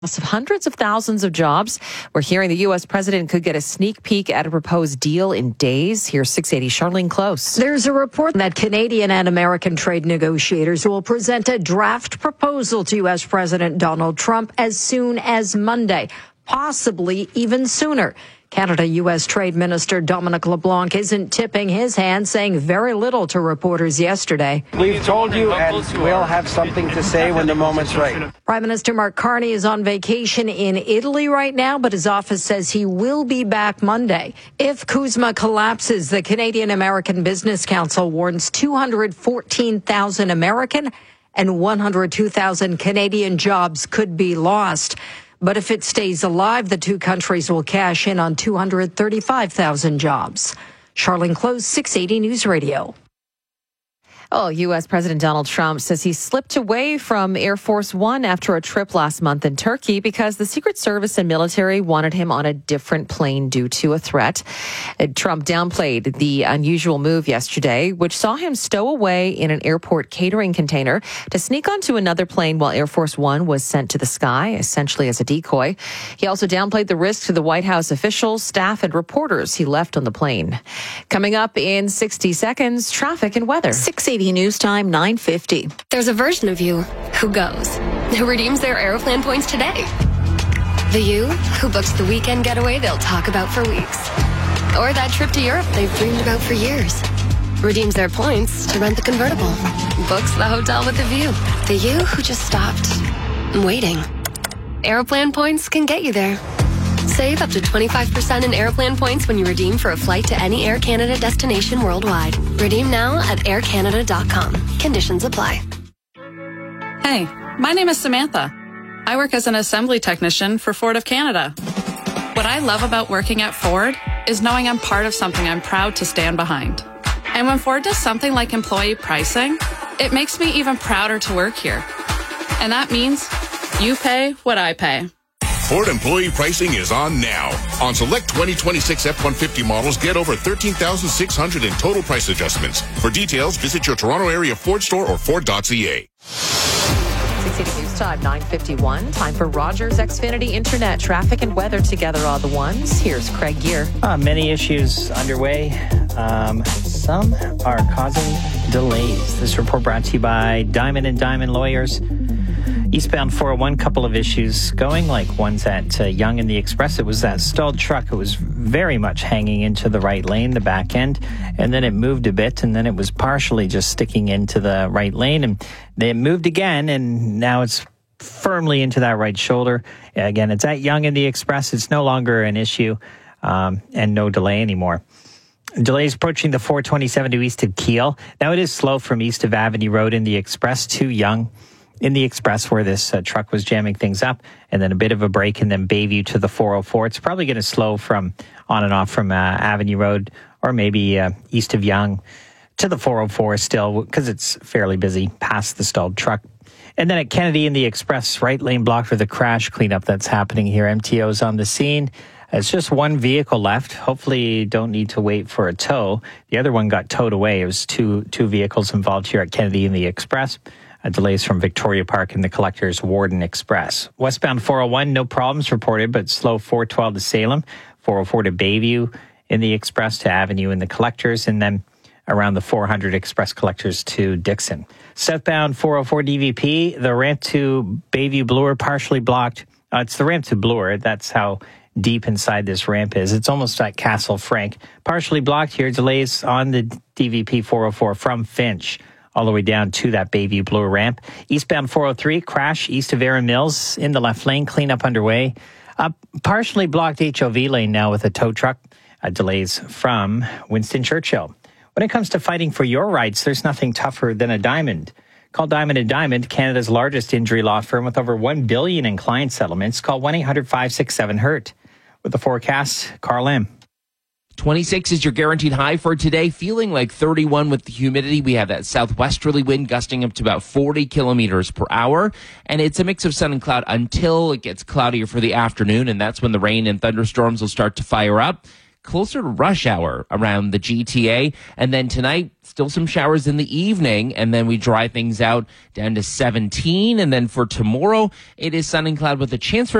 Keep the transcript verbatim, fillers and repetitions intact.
Of hundreds of thousands of jobs. We're hearing the U S president could get a sneak peek at a proposed deal in days. Here's six eighty Charlene Close. There's a report that Canadian and American trade negotiators will present a draft proposal to U S President Donald Trump as soon as Monday, possibly even sooner. Canada-U S Trade Minister Dominic LeBlanc isn't tipping his hand, saying very little to reporters yesterday. We've told you, and we'll have something to say when the moment's right. Prime Minister Mark Carney is on vacation in Italy right now, but his office says he will be back Monday. If CUSMA collapses, the Canadian-American Business Council warns two hundred fourteen thousand American and one hundred two thousand Canadian jobs could be lost. But if it stays alive, the two countries will cash in on two hundred thirty-five thousand jobs. Charlene Close, six eighty News Radio. Oh, U S President Donald Trump says he slipped away from Air Force One after a trip last month in Turkey because the Secret Service and military wanted him on a different plane due to a threat. Trump downplayed the unusual move yesterday, which saw him stow away in an airport catering container to sneak onto another plane while Air Force One was sent to the sky, essentially as a decoy. He also downplayed the risk to the White House officials, staff, and reporters he left on the plane. Coming up in sixty seconds, traffic and weather. six eighty News Time, nine fifty. There's a version of you who goes, who redeems their Aeroplan points today. The you who books the weekend getaway they'll talk about for weeks. Or that trip to Europe they've dreamed about for years. Redeems their points to rent the convertible. Books the hotel with the view. The you who just stopped waiting. Aeroplan points can get you there. Save up to twenty-five percent in Aeroplan points when you redeem for a flight to any Air Canada destination worldwide. Redeem now at air canada dot com. Conditions apply. Hey, my name is Samantha. I work as an assembly technician for Ford of Canada. What I love about working at Ford is knowing I'm part of something I'm proud to stand behind. And when Ford does something like employee pricing, it makes me even prouder to work here. And that means you pay what I pay. Ford employee pricing is on now. On select twenty twenty-six F one fifty models, get over thirteen thousand six hundred in total price adjustments. For details, visit your Toronto area Ford store or Ford dot C A. six eighty News Time, nine fifty-one. Time for Rogers Xfinity Internet. Traffic and weather together are the ones. Here's Craig Gear. Uh, many issues underway. Um, some are causing delays. This report brought to you by Diamond and Diamond Lawyers. Eastbound four oh one, couple of issues going, like one's at uh, Yonge and the Express. It was that stalled truck. It was very much hanging into the right lane, the back end, and then it moved a bit, and then it was partially just sticking into the right lane, and they moved again, and now it's firmly into that right shoulder. Again, it's at Yonge and the Express. It's no longer an issue, um, and no delay anymore. Delays approaching the four twenty-seven to east of Kiel. Now it is slow from east of Avenue Road in the Express to Yonge in the Express, where this uh, truck was jamming things up, and then a bit of a break, and then Bayview to the four oh four. It's probably going to slow from on and off from uh, Avenue Road, or maybe uh, east of Yonge to the four oh four still, because it's fairly busy past the stalled truck. And then at Kennedy in the Express, right lane blocked for the crash cleanup that's happening here. M T O's on the scene. It's just one vehicle left. Hopefully you don't need to wait for a tow. The other one got towed away. It was two two vehicles involved here at Kennedy in the Express. Uh, delays from Victoria Park and the Collectors Warden Express. Westbound four oh one, no problems reported, but slow four twelve to Salem, four oh four to Bayview in the Express to Avenue in the Collectors, and then around the four hundred Express Collectors to Dixon. Southbound four oh four D V P, the ramp to Bayview Bloor partially blocked. Uh, it's the ramp to Bloor. That's how deep inside this ramp is. It's almost like Castle Frank. Partially blocked here. Delays on the D V P four oh four from Finch all the way down to that Bayview Bloor ramp. Eastbound four oh three, crash east of Erin Mills in the left lane, cleanup underway. Uh, partially blocked H O V lane now with a tow truck. Uh, delays from Winston Churchill. When it comes to fighting for your rights, there's nothing tougher than a diamond. Call Diamond and Diamond, Canada's largest injury law firm with over one billion dollars in client settlements. Call one eight hundred five six seven hurt. With the forecast, Carl M. twenty-six is your guaranteed high for today, feeling like thirty-one with the humidity. We have that southwesterly wind gusting up to about forty kilometers per hour, and it's a mix of sun and cloud until it gets cloudier for the afternoon, and that's when the rain and thunderstorms will start to fire up. closer to rush hour around the G T A. And then tonight, still some showers in the evening, and then we dry things out down to seventeen. And then for tomorrow, it is sun and cloud with a chance for